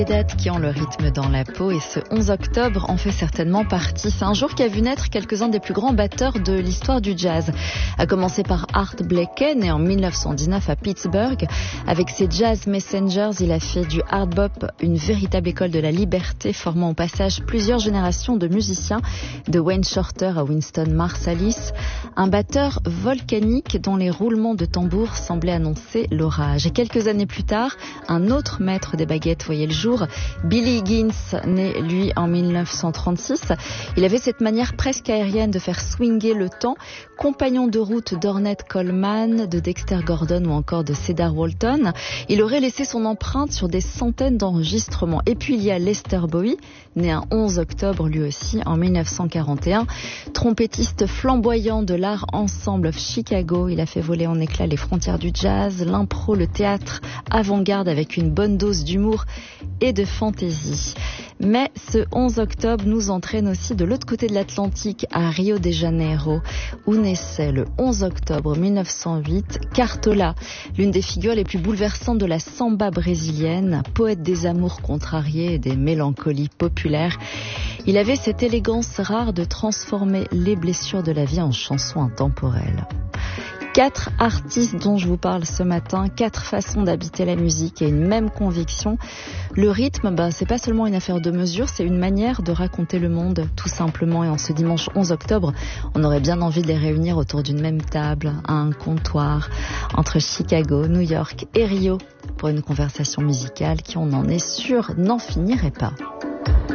Des dates qui ont le rythme dans la peau et ce 11 octobre en fait certainement partie. C'est un jour qui a vu naître quelques-uns des plus grands batteurs de l'histoire du jazz. À commencer par Art Blakey, né en 1919 à Pittsburgh. Avec ses Jazz Messengers, il a fait du hard bop une véritable école de la liberté, formant au passage plusieurs générations de musiciens, de Wayne Shorter à Winston Marsalis. Un batteur volcanique dont les roulements de tambour semblaient annoncer l'orage. Et quelques années plus tard, un autre maître des baguettes voyait le jour, Billy Higgins, né lui en 1936. Il avait cette manière presque aérienne de faire swinger le temps, compagnon de route d'Ornette Coleman, de Dexter Gordon ou encore de Cedar Walton. Il aurait laissé son empreinte sur des centaines d'enregistrements. Et puis il y a Lester Bowie, né un 11 octobre lui aussi en 1941, trompettiste flamboyant de l'Art Ensemble of Chicago. Il a fait voler en éclats les frontières du jazz, l'impro, le théâtre avant-garde avec une bonne dose d'humour et de fantaisie. Mais ce 11 octobre nous entraîne aussi de l'autre côté de l'Atlantique, à Rio de Janeiro, où naissait le 11 octobre 1908 Cartola, l'une des figures les plus bouleversantes de la samba brésilienne, poète des amours contrariés et des mélancolies populaires. Il avait cette élégance rare de transformer les blessures de la vie en chansons intemporelles. 4 artistes dont je vous parle ce matin, 4 façons d'habiter la musique et une même conviction. Le rythme, c'est pas seulement une affaire de mesure, c'est une manière de raconter le monde, tout simplement. Et en ce dimanche 11 octobre, on aurait bien envie de les réunir autour d'une même table, à un comptoir, entre Chicago, New York et Rio, pour une conversation musicale qui, on en est sûr, n'en finirait pas.